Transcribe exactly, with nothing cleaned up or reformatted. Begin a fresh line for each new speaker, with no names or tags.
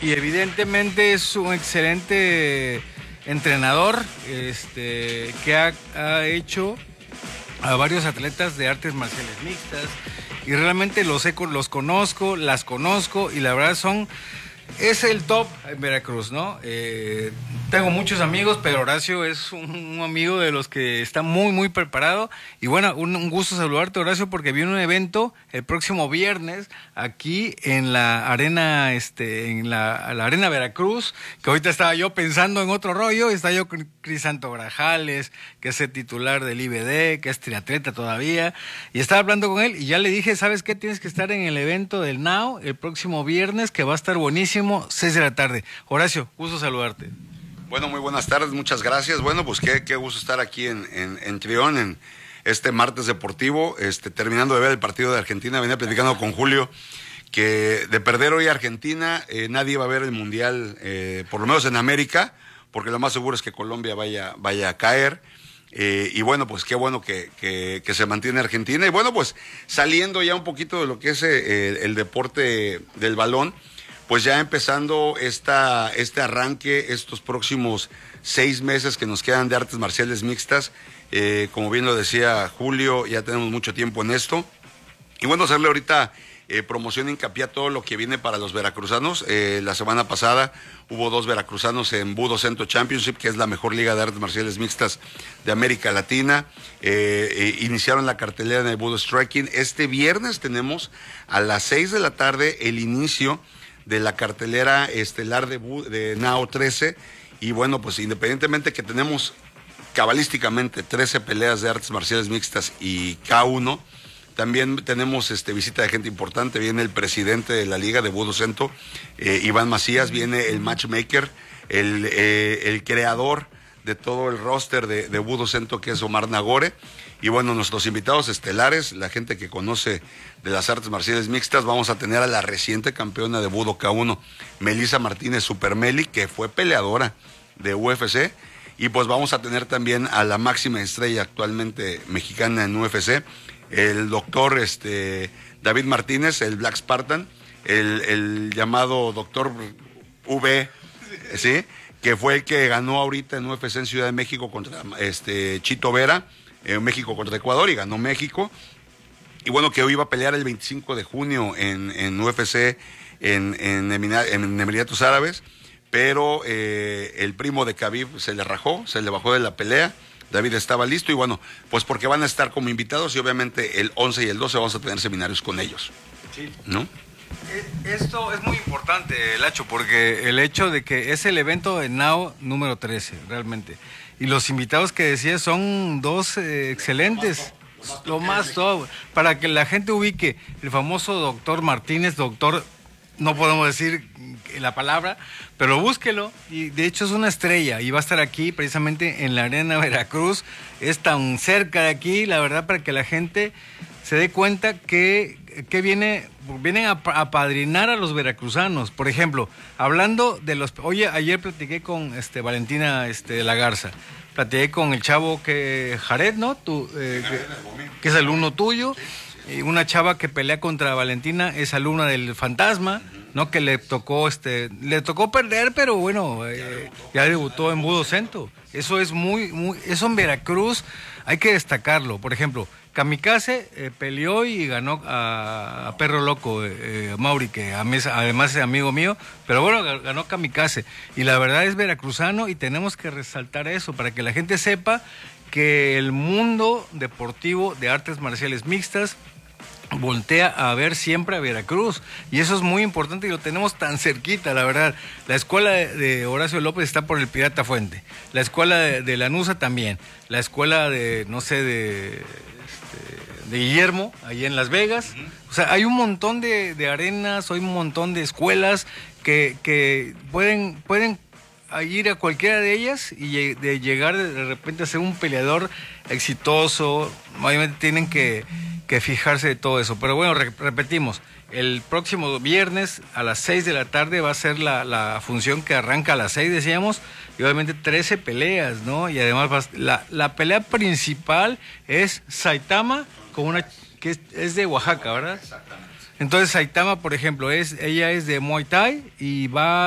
y evidentemente es un excelente entrenador este, que ha, ha hecho a varios atletas de artes marciales mixtas y realmente los, he, los conozco, las conozco y la verdad son... Es el top en Veracruz, ¿no? Eh, tengo muchos amigos, pero Horacio es un, un amigo de los que está muy, muy preparado. Y bueno, un, un gusto saludarte, Horacio, porque viene un evento el próximo viernes aquí en la arena, este, en la, la arena Veracruz, que ahorita estaba yo pensando en otro rollo, está yo con Crisanto Grajales, que es el titular del I B D, que es triatleta todavía, y estaba hablando con él y ya le dije, ¿sabes qué? Tienes que estar en el evento del Now el próximo viernes, que va a estar buenísimo. seis de la tarde. Horacio, gusto saludarte.
Bueno, muy buenas tardes, muchas gracias. Bueno, pues qué, qué gusto estar aquí en, en, en Trión, en este martes deportivo, este, terminando de ver el partido de Argentina. Venía platicando con Julio que de perder hoy Argentina, eh, nadie va a ver el Mundial, eh, por lo menos en América, porque lo más seguro es que Colombia vaya, vaya a caer. Eh, y bueno, pues qué bueno que, que, que se mantiene Argentina. Y bueno, pues saliendo ya un poquito de lo que es eh, el deporte del balón, pues ya empezando esta, este arranque, estos próximos seis meses que nos quedan de artes marciales mixtas, eh, como bien lo decía Julio, ya tenemos mucho tiempo en esto. Y bueno, hacerle ahorita eh, promoción, hincapié a todo lo que viene para los veracruzanos. Eh, la semana pasada hubo dos veracruzanos en Budo Centro Championship, que es la mejor liga de artes marciales mixtas de América Latina. Eh, eh, iniciaron la cartelera en el Budo Striking. Este viernes tenemos a las seis de la tarde el inicio de la cartelera estelar de, de Now trece, y bueno, pues independientemente que tenemos cabalísticamente trece peleas de artes marciales mixtas y K uno, también tenemos este, visita de gente importante. Viene el presidente de la liga de Budo Centro, eh, Iván Macías, viene el matchmaker, el, eh, el creador de todo el roster de, de Budo Centro, que es Omar Nagore. Y bueno, nuestros invitados estelares, la gente que conoce de las artes marciales mixtas, vamos a tener a la reciente campeona de Budo K uno, Melissa Martínez Supermeli, que fue peleadora de U F C, y pues vamos a tener también a la máxima estrella actualmente mexicana en U F C, el doctor este, David Martínez, el Black Spartan, el, el llamado doctor V, ¿sí? Que fue el que ganó ahorita en U F C en Ciudad de México contra este, Chito Vera, en México contra Ecuador, y ganó México. Y bueno, que hoy iba a pelear el veinticinco de junio en, en U F C en, en, en Emiratos Árabes, pero eh, el primo de Khabib se le rajó, se le bajó de la pelea. David estaba listo, y bueno, pues porque van a estar como invitados, y obviamente el once y el doce vamos a tener seminarios con ellos. Sí. ¿No?
Esto es muy importante, Lacho, porque el hecho de que es el evento de Now número trece, realmente. Y los invitados que decía son dos eh, excelentes, lo más todo, para que la gente ubique el famoso doctor Martínez, doctor, no podemos decir la palabra, pero búsquelo, y de hecho es una estrella, y va a estar aquí precisamente en la arena Veracruz, es tan cerca de aquí, la verdad, para que la gente se dé cuenta que, que viene, vienen a apadrinar a los veracruzanos. Por ejemplo, hablando de los... Oye, ayer platiqué con este, Valentina este, de la Garza, platiqué con el chavo que Jared, ¿no? Tú, eh, que, que es alumno tuyo, y una chava que pelea contra Valentina es alumna del Fantasma, ¿no? Que le tocó, este, le tocó perder, pero bueno, eh, ya debutó en Budo Centro. Eso es muy, muy, eso en Veracruz hay que destacarlo. Por ejemplo, Kamikaze eh, peleó y ganó a, a Perro Loco, eh, Mauri, que a mí, además es amigo mío, pero bueno, ganó Kamikaze. Y la verdad es veracruzano, y tenemos que resaltar eso para que la gente sepa que el mundo deportivo de artes marciales mixtas voltea a ver siempre a Veracruz, y eso es muy importante, y lo tenemos tan cerquita, la verdad. La escuela de, de Horacio López está por el Pirata Fuente, la escuela de, de Lanusa también, la escuela de, no sé, de, este, de Guillermo, ahí en Las Vegas. O sea, hay un montón de, de arenas, hay un montón de escuelas que, que pueden, pueden ir a cualquiera de ellas y de llegar de repente a ser un peleador exitoso. Obviamente tienen que que fijarse de todo eso, pero bueno, re repetimos, el próximo viernes a las seis de la tarde va a ser la, la función que arranca a las seis, decíamos, y obviamente trece peleas, ¿no? Y además va, la, la pelea principal es Saitama, con una que es, es de Oaxaca, ¿verdad? Exactamente. Entonces Saitama, por ejemplo, es ella es de Muay Thai y va